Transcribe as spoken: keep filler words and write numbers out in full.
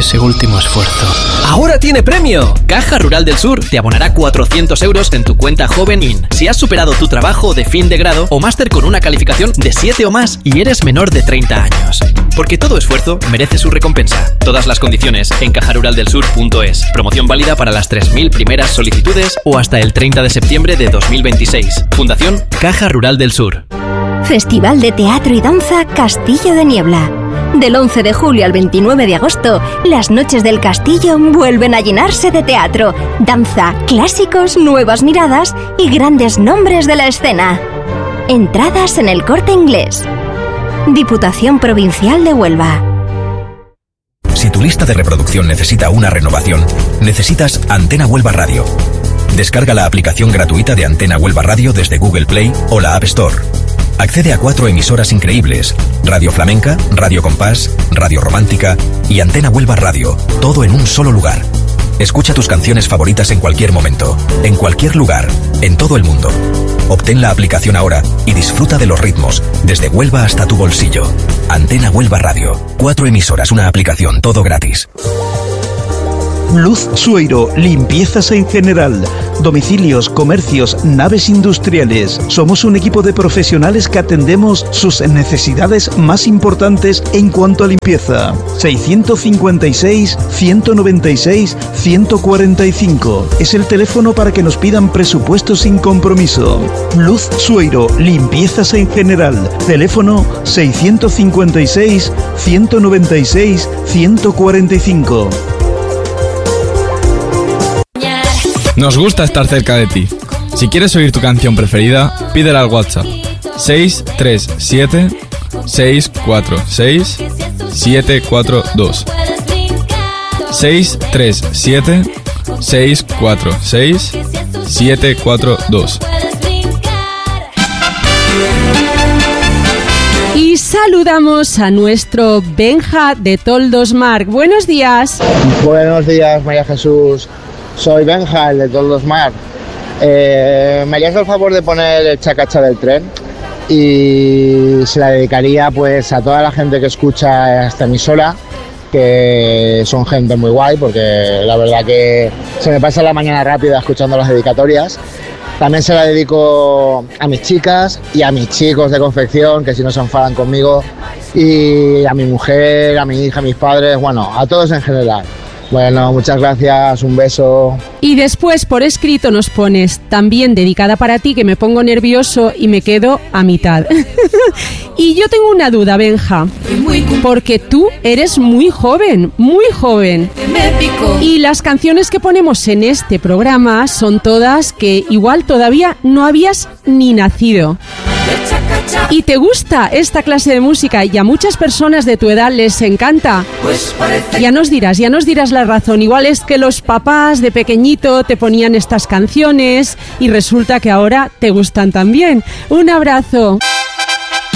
ese último esfuerzo. ¡Ahora tiene premio! Caja Rural del Sur te abonará cuatrocientos euros en tu cuenta Joven In si has superado tu trabajo de fin de grado o máster con una calificación de siete o más y eres menor de treinta años. Porque todo esfuerzo merece su recompensa. Todas las condiciones en caja rural del sur punto es. Promoción válida para las tres mil primeras solicitudes o hasta el treinta de septiembre de dos mil veintiséis. Fundación Caja Rural del Sur. Festival de Teatro y Danza Castillo de Niebla. Del once de julio al veintinueve de agosto, las noches del castillo vuelven a llenarse de teatro, danza, clásicos, nuevas miradas y grandes nombres de la escena. Entradas en El Corte Inglés. Diputación Provincial de Huelva. Si tu lista de reproducción necesita una renovación, necesitas Antena Huelva Radio. Descarga la aplicación gratuita de Antena Huelva Radio desde Google Play o la App Store. Accede a cuatro emisoras increíbles: Radio Flamenca, Radio Compás, Radio Romántica y Antena Huelva Radio, todo en un solo lugar. Escucha tus canciones favoritas en cualquier momento, en cualquier lugar, en todo el mundo. Obtén la aplicación ahora y disfruta de los ritmos, desde Huelva hasta tu bolsillo. Antena Huelva Radio. Cuatro emisoras, una aplicación, todo gratis. Luz Sueiro, limpiezas en general, domicilios, comercios, naves industriales. Somos un equipo de profesionales que atendemos sus necesidades más importantes en cuanto a limpieza. seiscientos cincuenta y seis, ciento noventa y seis, ciento cuarenta y cinco. Es el teléfono para que nos pidan presupuestos sin compromiso. Luz Sueiro, limpiezas en general. Teléfono seiscientos cincuenta y seis, ciento noventa y seis, ciento cuarenta y cinco. Nos gusta estar cerca de ti. Si quieres oír tu canción preferida, pídela al WhatsApp seis tres siete, seis cuatro seis, siete cuatro dos. seis tres siete, seis cuatro seis, siete cuatro dos. Y saludamos a nuestro Benja de Toldos Mar. Buenos días. Buenos días, María Jesús. Soy Benja, el de Toldos Mar. Eh, me harías el favor de poner el chacacha del tren y se la dedicaría pues a toda la gente que escucha esta emisora, que son gente muy guay, porque la verdad que se me pasa la mañana rápida escuchando las dedicatorias. También se la dedico a mis chicas y a mis chicos de confección, que si no se enfadan conmigo, y a mi mujer, a mi hija, a mis padres, bueno, a todos en general. Bueno, muchas gracias, un beso. Y después por escrito nos pones, también dedicada para ti, que me pongo nervioso y me quedo a mitad. Y yo tengo una duda, Benja, porque tú eres muy joven, muy joven. Y las canciones que ponemos en este programa son todas que igual todavía no habías ni nacido. ¿Y te gusta esta clase de música y a muchas personas de tu edad les encanta? Pues parece... Ya nos dirás, ya nos dirás la razón. Igual es que los papás de pequeñito te ponían estas canciones y resulta que ahora te gustan también. Un abrazo.